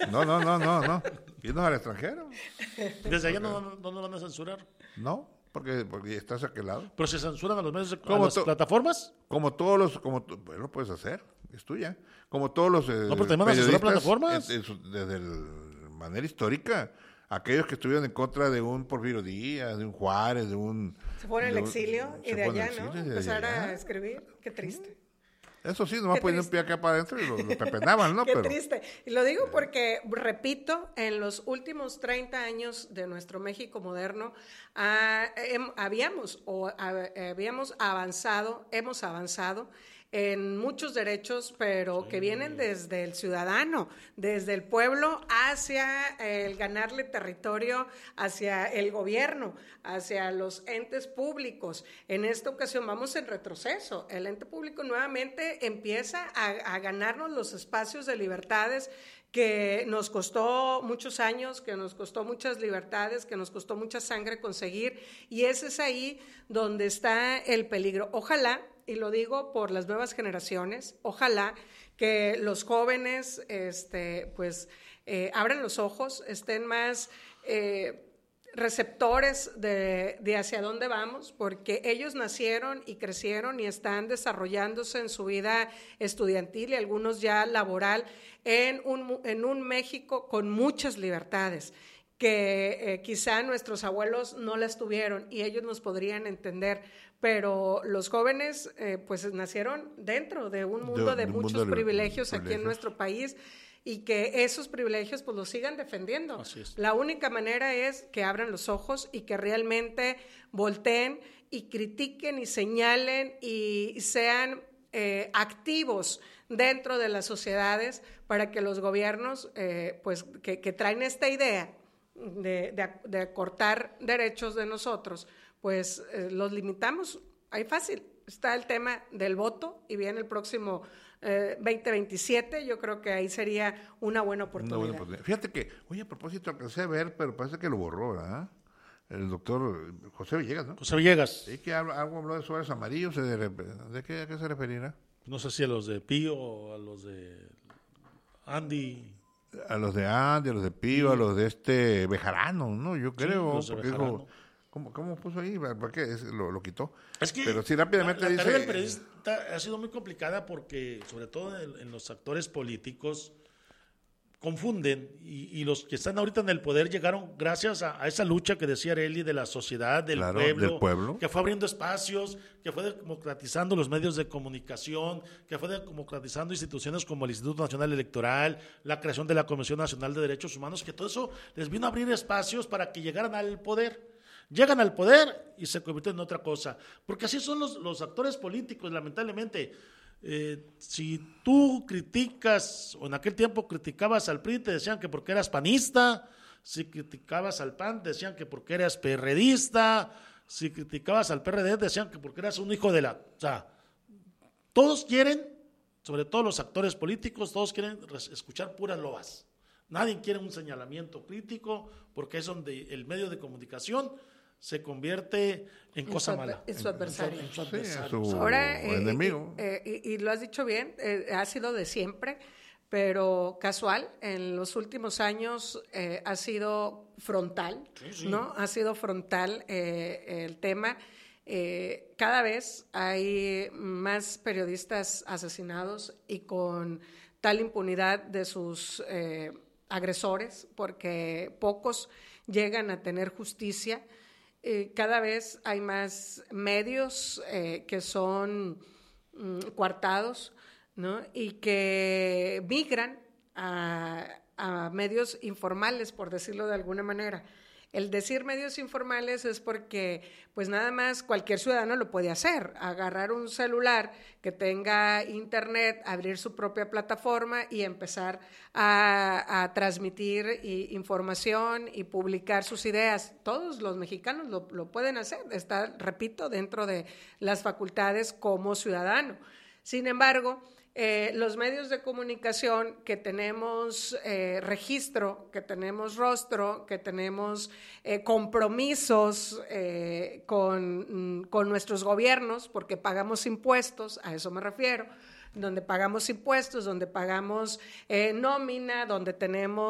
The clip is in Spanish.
No. Irnos al extranjero. ¿Desde allá no nos van a censurar? No, porque estás a aquel lado. ¿Pero se censuran a los medios, a las plataformas? Como todos los, lo puedes hacer, es tuya. Como todos los no, pero también van a censurar plataformas. Desde manera histórica, aquellos que estuvieron en contra de un Porfirio Díaz, de un Juárez, de un... Se fueron al exilio y de allá, ¿no? Empezar a escribir, qué triste. Eso sí, nomás ponían un pie acá para adentro y lo pepenaban, ¿no? Qué triste. Y lo digo porque, repito, en los últimos 30 años de nuestro México moderno habíamos avanzado en muchos derechos, pero que vienen desde el ciudadano, desde el pueblo hacia el ganarle territorio, hacia el gobierno, hacia los entes públicos. En esta ocasión vamos en retroceso. El ente público nuevamente empieza a ganarnos los espacios de libertades que nos costó muchos años, que nos costó muchas libertades, que nos costó mucha sangre conseguir, y ese es ahí donde está el peligro. Ojalá, y lo digo por las nuevas generaciones, ojalá que los jóvenes abran los ojos, estén más receptores de hacia dónde vamos, porque ellos nacieron y crecieron y están desarrollándose en su vida estudiantil y algunos ya laboral en un México con muchas libertades que quizá nuestros abuelos no las tuvieron y ellos nos podrían entender, pero los jóvenes pues nacieron dentro de un mundo de muchos privilegios aquí en nuestro país, y que esos privilegios pues los sigan defendiendo. Así es. La única manera es que abran los ojos y que realmente volteen y critiquen y señalen y sean activos dentro de las sociedades para que los gobiernos pues que traen esta idea de cortar derechos de nosotros, pues los limitamos. Ahí fácil, está el tema del voto y viene el próximo 2027, yo creo que ahí sería una buena oportunidad. Fíjate que, oye, a propósito, alcancé a ver, pero parece que lo borró, ¿verdad? El doctor José Villegas, ¿no? José Villegas. Sí, que algo habló de suárez amarillos, ¿de qué se referirá? No sé si a los de Pío o a los de Andy. A los de Andy, a los de Pío, a los de Bejarano, ¿no? Yo creo, sí, porque dijo... ¿Cómo puso ahí? ¿Por qué lo quitó? Es que pero sí, rápidamente la tarea del periodista ha sido muy complicada porque, sobre todo en los actores políticos, confunden y los que están ahorita en el poder llegaron gracias a esa lucha que decía Arely de la sociedad, del pueblo, que fue abriendo espacios, que fue democratizando los medios de comunicación, que fue democratizando instituciones como el Instituto Nacional Electoral, la creación de la Comisión Nacional de Derechos Humanos, que todo eso les vino a abrir espacios para que llegaran al poder. Llegan al poder y se convierten en otra cosa, porque así son los actores políticos, lamentablemente. Si tú criticas, o en aquel tiempo criticabas al PRI, te decían que porque eras panista; si criticabas al PAN, te decían que porque eras perredista; si criticabas al PRD, te decían que porque eras un hijo de la... O sea, todos quieren, sobre todo los actores políticos, todos quieren escuchar puras loas. Nadie quiere un señalamiento crítico, porque es donde el medio de comunicación se convierte en cosa mala. En su adversario. En su Ahora, enemigo. Y lo has dicho bien, ha sido de siempre, pero casual, en los últimos años ha sido frontal, sí. ¿No? Ha sido frontal el tema. Cada vez hay más periodistas asesinados y con tal impunidad de sus agresores, porque pocos llegan a tener justicia. Cada vez hay más medios que son coartados, ¿no? Y que migran a medios informales, por decirlo de alguna manera. El decir medios informales es porque pues nada más cualquier ciudadano lo puede hacer, agarrar un celular que tenga internet, abrir su propia plataforma y empezar a transmitir información y publicar sus ideas. Todos los mexicanos lo pueden hacer, está, repito, dentro de las facultades como ciudadano. Sin embargo, los medios de comunicación que tenemos registro, que tenemos rostro, que tenemos compromisos con nuestros gobiernos, porque pagamos impuestos, a eso me refiero, donde pagamos impuestos, donde pagamos nómina, donde tenemos